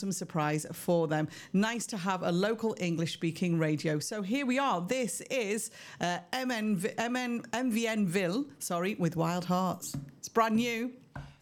awesome surprise for them. Nice to have a local English-speaking radio. So here we are. This is MVNville, with Wild Hearts. It's brand new.